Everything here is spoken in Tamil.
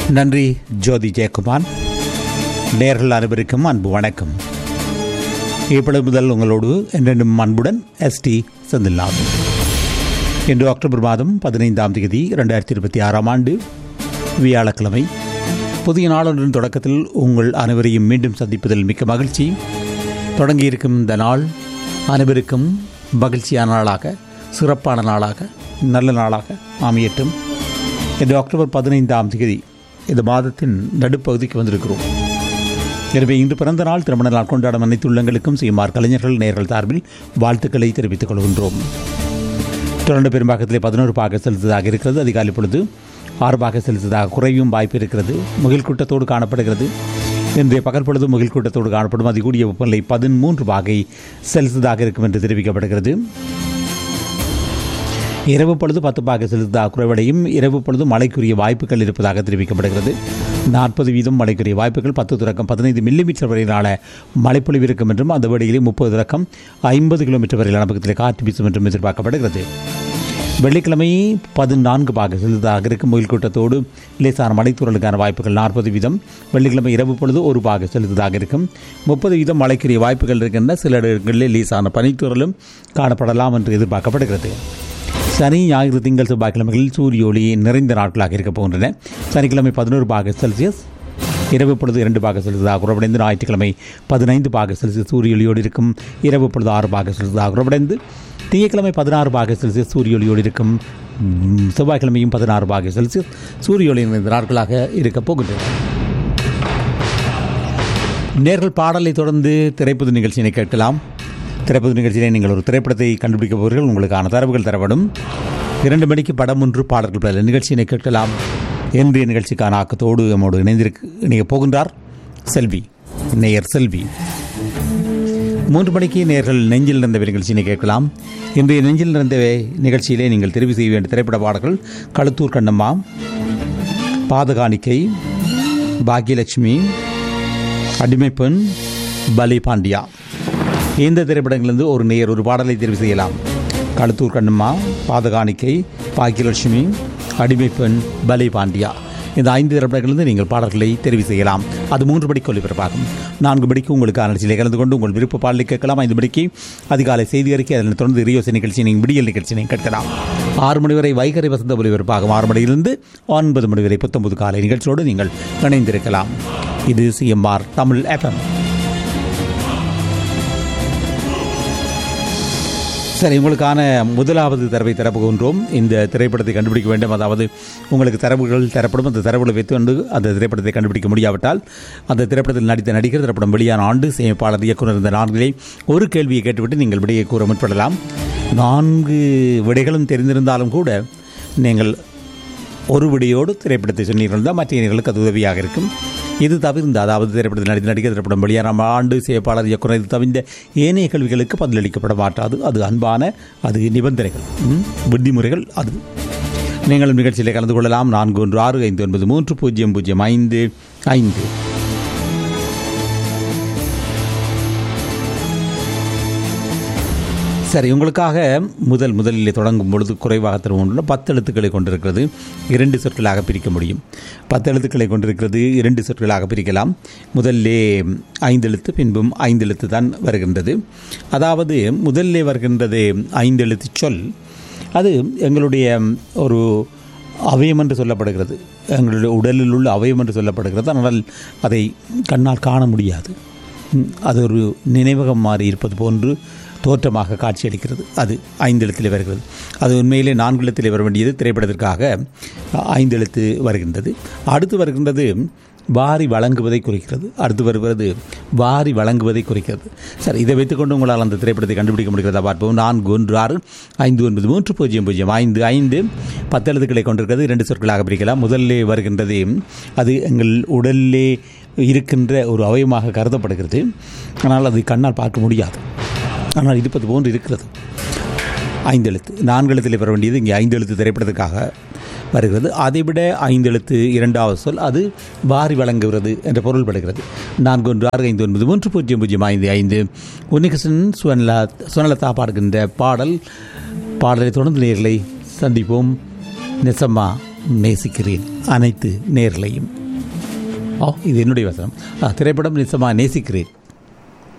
நன்றி ஜோதி ஜெயக்குமார். நேர்கள் அனைவருக்கும் அன்பு வணக்கம். இப்பொழுது முதல் உங்களோடு என்றென்றும் அன்புடன் எஸ்டி செந்தில்நாதன். இன்று அக்டோபர் மாதம் 15ஆம் தேதி 2026ஆம் ஆண்டு வியாழக்கிழமை. புதிய நாளொன்றின் தொடக்கத்தில் உங்கள் அனைவரையும் மீண்டும் சந்திப்பதில் மிக்க மகிழ்ச்சி. தொடங்கியிருக்கும் இந்த நாள் அனைவருக்கும் மகிழ்ச்சியான நாளாக, சிறப்பான நாளாக, நல்ல நாளாக அமையட்டும். இன்று அக்டோபர் 15ஆம் தேதி இந்த மாதத்தின் நடுப்பகுதிக்கு வந்திருக்கிறோம். எனவே இன்று பிறந்த நாள், திருமண நாள் கொண்டாடும் அனைத்து உள்ளங்களுக்கும் சிஎம்ஆர் கலைஞர்கள் நேர்கள் சார்பில் வாழ்த்துக்களை தெரிவித்துக் கொள்கின்றோம். தொடர்ந்து பெரும்பாக்கத்திலே 11 பாக செலுத்ததாக இருக்கிறது. அதிகாலை பொழுது 6 பாக செலுத்ததாக குறையும் வாய்ப்பு இருக்கிறது. முகில் கூட்டத்தோடு காணப்படுகிறது. இன்றைய பகல் பொழுது முகில் கூட்டத்தோடு காணப்படும். அதிகூடிய வெப்பநிலை 13 பாகை செலுத்ததாக இருக்கும் என்று தெரிவிக்கப்படுகிறது. இரவு பொழுது 10 பாக செலுத்ததாக குறைவடையும். இரவு பொழுது மழைக்குரிய வாய்ப்புகள் இருப்பதாக தெரிவிக்கப்படுகிறது. 40% மழைக்குரிய வாய்ப்புகள். 10 தொடக்கம் 15 மில்லிமீட்டர் வரையிலான மழைப்பொழிவு இருக்கும் என்றும், அந்த வேளையிலே 30 தொடக்கம் 50 கிலோமீட்டர் வரையிலான பக்கத்தில் காற்று வீசும் என்றும் எதிர்பார்க்கப்படுகிறது. வெள்ளிக்கிழமை 14 பாக செலுத்ததாக இருக்கும். முகில் கூட்டத்தோடு லேசான மழைத்தூரலுக்கான வாய்ப்புகள் 40%. வெள்ளிக்கிழமை இரவு பொழுது 1 பாக செலுத்ததாக இருக்கும். 30% மழைக்குரிய வாய்ப்புகள் இருக்கின்றன. சில இடங்களில் லேசான பனித்தூரலும் காணப்படலாம் என்று எதிர்பார்க்கப்படுகிறது. சனி, ஞாயிறு, திங்கள், செவ்வாய்க்கிழமைகளில் சூரிய ஒளி நிறைந்த நாட்களாக இருக்கப் போகின்றன. சனிக்கிழமை 11 பாக செல்சியஸ், இரவு பொழுது 2 பாக செலுத்ததாக குறைவடைந்து, ஞாயிற்றுக்கிழமை 15 பாக செல்சியஸ் சூரிய ஒளியோடு இருக்கும். இரவு பொழுது 6 பாக செலுத்ததாக குறைவடைந்து, திங்கட்கிழமை 16 பாக செல்சியஸ் சூரிய ஒளியோடு இருக்கும். செவ்வாய்க்கிழமையும் 16 பாக செல்சியஸ் சூரிய ஒளி நிறைந்த நாட்களாக இருக்கப் போகின்றன. நேர்கள் பாடலை தொடர்ந்து திரைப்பட நிகழ்ச்சியினை கேட்கலாம். திரைப்பட நிகழ்ச்சியிலே நீங்கள் ஒரு திரைப்படத்தை கண்டுபிடிக்க போவீர்கள். உங்களுக்கான தரவுகள் தரப்படும். 2 மணிக்கு படம் ஒன்று பாடல்கள் பல நிகழ்ச்சியினை கேட்கலாம். இன்றைய நிகழ்ச்சிக்கான ஆக்கத்தோடு நம்மோடு இணைய போகின்றார் செல்வி, நேயர் செல்வி. 3 மணிக்கு நேர்கள் நெஞ்சில் நிறைந்த நிகழ்ச்சியினை கேட்கலாம். இன்றைய நெஞ்சில் நிறைந்த நிகழ்ச்சியிலே நீங்கள் தெரிவு செய்ய வேண்டிய திரைப்பட பாடல்கள்: களத்தூர் கண்ணம்மா, பாதகாணிக்கை, பாக்யலட்சுமி, அடிமைப்பெண், பலி பாண்டியா. இந்த திரைப்படங்களிலிருந்து ஒரு நேயர் ஒரு பாடலை தெரிவு செய்யலாம். களத்தூர் கண்ணம்மா, பாதகாணிக்கை, பாக்கியலட்சுமி, அடிமைப்பெண், பலி பாண்டியா. இந்த 5 திரைப்படங்களிலிருந்து நீங்கள் பாடல்களை தெரிவு செய்யலாம். அது 3 மணிக்கு ஒலிபரப்பாகும். 4 மணிக்கு உங்களுக்கு நிகழ்ச்சியில் கலந்து கொண்டு உங்கள் விருப்ப பாடலை கேட்கலாம். 5 மணிக்கு அதிகாலை செய்தி அறிக்கை, அதனை தொடர்ந்து ரியோசை நிகழ்ச்சி, நீங்கள் விடியல் நிகழ்ச்சியை கேட்கலாம். 6 மணி வரை வைகரை வசந்த ஒலிபரப்பாகும். 6 மணியிலிருந்து 9 மணி வரை 19 காலை நிகழ்ச்சியோடு நீங்கள் இணைந்திருக்கலாம். இது சிஎம்ஆர் தமிழ் எஃப்எம். சரி, உங்களுக்கான முதலாவது தரவை தரப்போகின்றோம். இந்த திரைப்படத்தை கண்டுபிடிக்க வேண்டும். அதாவது உங்களுக்கு தரவுகள் தரப்படும். அந்த தரவுகளை வைத்து கொண்டு அந்த திரைப்படத்தை கண்டுபிடிக்க முடியாவிட்டால், அந்த திரைப்படத்தில் நடித்த நடிகர், திரைப்படம் வெளியான ஆண்டு, சேமிப்பாளர், இயக்குனர், இந்த 4 ஒரு கேள்வியை கேட்டுவிட்டு நீங்கள் விடையை கூற முற்படலாம். 4 விடைகளும் தெரிந்திருந்தாலும் கூட நீங்கள் ஒரு விடையோடு திரைப்படத்தை சொன்னீர்கள் தான் மற்ற இயர்களுக்கு அது உதவியாக இருக்கும். இது தவிர்ந்த, அதாவது திரைப்படத்தில் நடித்த நடிகர், திரைப்படம் வெளியான ஆண்டு, சேப்பாளர், இயக்குனர், இது தவிர்ந்த ஏனைய கேள்விகளுக்கு பதிலளிக்கப்பட மாட்டாது. அது அன்பான, அது நிபந்தனைகள், விதிமுறைகள். அது நீங்கள் நிகழ்ச்சியில் கலந்து கொள்ளலாம். 4165930055. சரி, உங்களுக்காக முதலில் தொடங்கும் பொழுது குறைவாக தருவோம். 10 எழுத்துக்களை கொண்டிருக்கிறது. 2 சொற்களாக பிரிக்க முடியும். 10 எழுத்துக்களை கொண்டிருக்கிறது. 2 சொற்களாக பிரிக்கலாம். முதல்லே 5 எழுத்து, பின்பும் 5 எழுத்து தான் வருகின்றது. அதாவது முதல்லே வருகின்றது 5 எழுத்து சொல். அது எங்களுடைய ஒரு அவயம் என்று சொல்லப்படுகிறது. எங்களுடைய உடலில் உள்ள அவயம் என்று சொல்லப்படுகிறது. ஆனால் அதை கண்ணால் காண முடியாது. அது ஒரு நினைவகம் மாறி இருப்பது போன்று தோற்றமாக காட்சியளிக்கிறது. அது 5 எழுத்திலே வருகிறது. அது உண்மையிலே 4 எழுத்திலே வர வேண்டியது. திரைப்படத்திற்காக 5 எழுத்து வருகின்றது. அடுத்து வருகின்றது வாரி வழங்குவதை குறிக்கிறது. அடுத்து வருகிறது வாரி வழங்குவதை குறிக்கிறது. சரி, இதை வைத்துக்கொண்டு உங்களால் அந்த திரைப்படத்தை கண்டுபிடிக்க முடிகிறதா பார்ப்போம். 4165900555. 10 எழுத்துக்களை கொண்டிருக்கிறது. 2 சொற்களாக பிரிக்கலாம். முதல்லே வருகின்றது, அது எங்கள் உடலிலே இருக்கின்ற ஒரு அவயமாக கருதப்படுகிறது. ஆனால் அது கண்ணால் பார்க்க முடியாது. ஆனால் இருப்பது போன்று இருக்கிறது. 5 எழுத்து. 4 எழுத்தில் வர வேண்டியது இங்கே 5 எழுத்து திரைப்படத்துக்காக வருகிறது. அதைவிட 5 எழுத்து இரண்டாவது சொல், அது வாரி வழங்குகிறது என்ற பொருள்படுகிறது. 4165930055. உன்னிகிருஷ்ணன், சுவனலதா பாடுகின்ற பாடலை தொடர்ந்து நேர்களை சந்திப்போம். நெசம்மா நேசிக்கிறேன் அனைத்து நேர்களையும். இது என்னுடைய வசனம். திரைப்படம் நிச்சயமாக நேசிக்கிறேன்.